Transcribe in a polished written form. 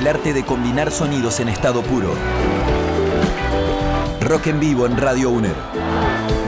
arte de combinar sonidos en estado puro. Rock en vivo en Radio UNER.